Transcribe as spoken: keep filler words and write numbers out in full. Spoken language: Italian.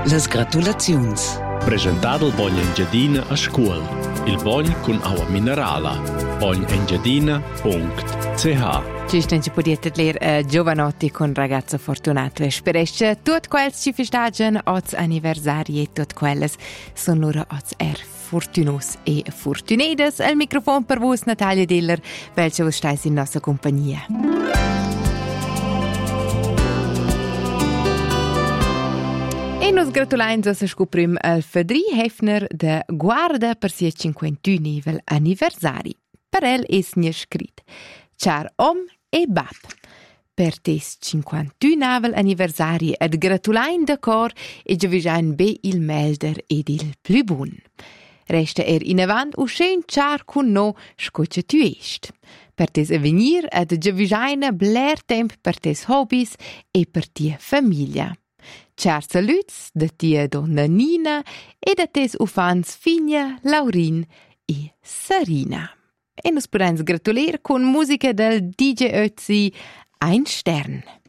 Las gratulaziuns. Presentato il Bogn Engiadina a scuola. Il Bogn con acqua minerale. bogn engiadina punto c h. Ci stanno potete ler uh, giovanotti con ragazzo fortunato e speresce tutte quelle ci festagen oz anniversari e tutte quelle sono loro oz er fortunos e fortunedes. Al microfono per voi Natalia Diller, welche voi stai in nostra compagnia. E nos gratulains a scoprim al Fedri Hefner de guarda per sia cinquantunivel anniversari. Per el es nie scrit. Char om e bab. Per tes cinquantunavel anniversari ad gratulain de cor e giavigian be il melder ed il plü bun. Resta er in avant u schön char cun no scoce tu est. Per tes avenir ad giavigian bler temp per tes hobbies e per tia famiglia. Char saluts de tia donna Nina e de tes ufans figlia Laurin e Sarina. E nos podem gratular con musica del D J Ötzi Ein Stern.